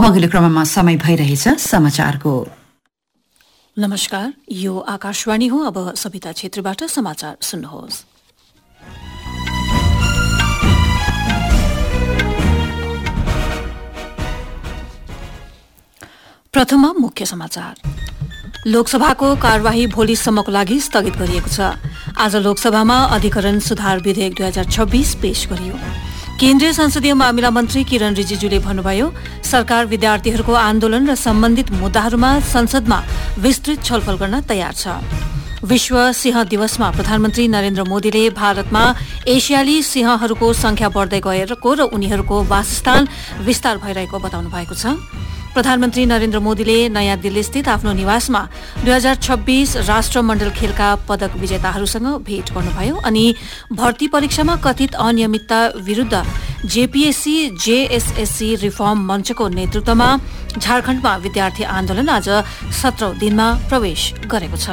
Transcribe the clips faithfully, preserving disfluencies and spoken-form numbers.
अघिल्लो क्रममा समय भइरहेछ समाचारको। नमस्कार, यो आकाशवाणी हो। अब सविता क्षेत्रबाट समाचार सुन्नुहोस्। प्रथममा मुख्य समाचार। लोकसभाको कार्यवाही भोलिसम्मको लागि स्थगित गरिएको छ। आज लोकसभामा अधिकरण सुधार विधेयक दुई हजार छब्बीस पेश गरियो। केन्द्रीय संसदीय मामिला मन्त्री किरण रिजिजुले भन्नुभयो, सरकार विद्यार्थीहरूको आन्दोलन र सम्बन्धित मुद्दाहरूमा संसदमा विस्तृत छलफल गर्न तयार छ। विश्व सिंह दिवसमा प्रधानमन्त्री नरेन्द्र मोदीले भारतमा एसियाली सिंहहरूको संख्या बढ्दै गएको र उनीहरूको वासस्थान विस्तार भइरहेको बताउनु भएको छ। प्रधानमन्त्री नरेन्द्र मोदीले नयाँ दिल्लीस्थित आफ्नो निवासमा दुई हजार छब्बीस राष्ट्रमण्डल खेलका पदक विजेताहरूसँग भेट गर्नुभयो अनि भर्ती परीक्षामा कथित अनियमितता विरूद्ध जेपीएससी जेएसएससी रिफर्म मञ्चको नेतृत्वमा झारखण्डमा विद्यार्थी आन्दोलन आज सत्रौं दिनमा प्रवेश गरेको छ।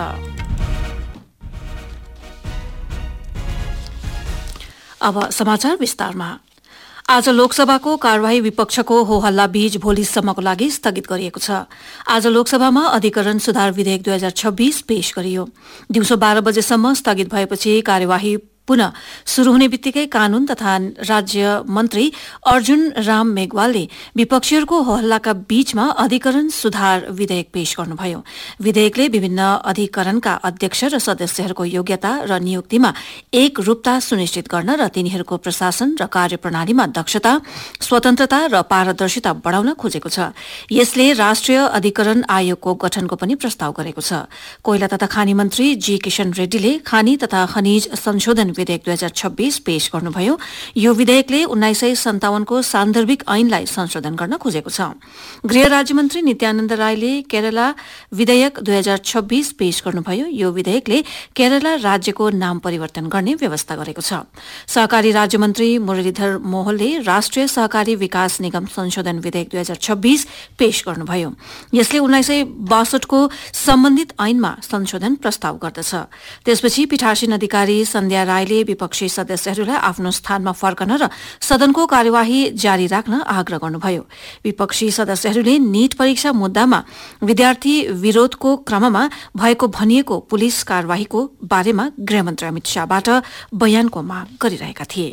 अब समाचार विस्तारमा। आज लोकसभाको कार्यवाही विपक्षको हो हल्ला बीच भोलिसम्मको लागि स्थगित गरिएको छ। आज लोकसभामा अधिकरण सुधार विधेयक दुई हजार छब्बीस पेश गरियो। दिउँसो बाह्र बजेसम्म स्थगित भएपछि कार्यवाही पुनः शुरू हुने बित्तिकै कानून तथा राज्य मन्त्री अर्जुन राम मेघवालले विपक्षीहरूको हल्लाका बीचमा अधिकरण सुधार विधेयक पेश गर्नुभयो। विधेयकले विभिन्न अधिकरणका अध्यक्ष र सदस्यहरूको योग्यता र नियुक्तिमा एक रूपता सुनिश्चित गर्न र तिनीहरूको प्रशासन र कार्यप्रणालीमा दक्षता, स्वतन्त्रता र पारदर्शिता बढ़ाउन खोजेको छ। यसले राष्ट्रिय अधिकरण आयोगको गठनको पनि प्रस्ताव गरेको छ। कोइला तथा खानी मन्त्री जी किशन रेड्डीले खानी तथा खनिज संशोधन विधेयक दुई हजार छब्बीस पेश गर्नुभयो। यो विधेयकले उन्नाइस सय सन्ताउन्नको सान्दर्भिक ऐनलाई संशोधन गर्न खोजेको छ। गृह राज्यमन्त्री नित्यानन्द रायले केरला विधेयक दुई हजार छब्बीस पेश गर्नुभयो। यो विधेयकले केरला राज्यको नाम परिवर्तन गर्ने व्यवस्था गरेको छ। सहकारी राज्यमन्त्री मुरलीधर मोहलले राष्ट्रिय सहकारी विकास निगम संशोधन विधेयक दुई हजार छब्बीस पेश गर्नुभयो। यसले उन्नाइस सय बासठको सम्बन्धित ऐनमा संशोधन प्रस्ताव गर्दछ। त्यसपछि पीठासीन अधिकारी सन्ध्या राय विपक्षी सदस्यहरूलाई आफ्नो स्थानमा फर्कन र सदनको कार्यवाही जारी राख्न आग्रह गर्नुभयो। विपक्षी सदस्यहरूले नीट परीक्षा मुद्दामा विद्यार्थी विरोधको क्रममा भएको भनिएको पुलिस कार्यवाहीको बारेमा गृहमन्त्री अमित शाहबाट बयानको माग गरिरहेका थिए।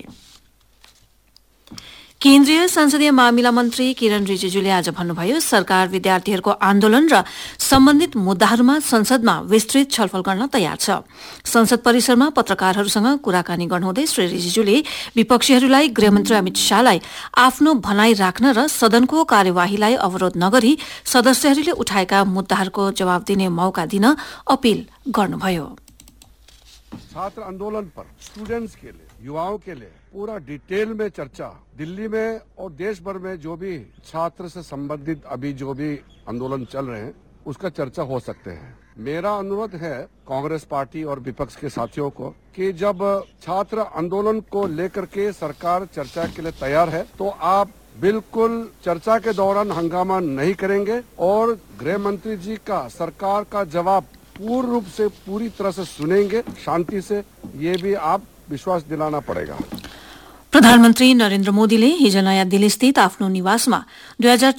केन्द्रीय संसदीय मामिला मन्त्री किरण रिजिजुले आज भन्नुभयो, सरकार विद्यार्थीहरूको आन्दोलन र सम्बन्धित मुद्दाहरूमा संसदमा विस्तृत छलफल गर्न तयार छ। संसद परिसरमा पत्रकारहरूसँग कुराकानी गर्नुहुँदै श्री रिजिजुले विपक्षीहरूलाई गृहमन्त्री अमित शाहलाई आफ्नो भनाई राख्न र सदनको कार्यवाहीलाई अवरोध नगरी सदस्यहरूले उठाएका मुद्दाहरूको जवाब दिने मौका दिन अपील गर्नुभयो। छात्र आंदोलन पर स्टूडेंट्स के लिए, युवाओं के लिए पूरा डिटेल में चर्चा दिल्ली में और देश भर में जो भी छात्र से संबंधित अभी जो भी आंदोलन चल रहे हैं उसका चर्चा हो सकते हैं। मेरा अनुरोध है कांग्रेस पार्टी और विपक्ष के साथियों को कि जब छात्र आंदोलन को लेकर के सरकार चर्चा के लिए तैयार है तो आप बिल्कुल चर्चा के दौरान हंगामा नहीं करेंगे और गृह मंत्री जी का सरकार का जवाब पूर्ण रूप से पूरी तरह से सुनेंगे शांति से। ये भी आप विश्वास दिलाना पड़ेगा। प्रधानमन्त्री नरेन्द्र मोदीले हिज नयाँ दिल्लीस्थित आफ्नो निवासमा दुई हजार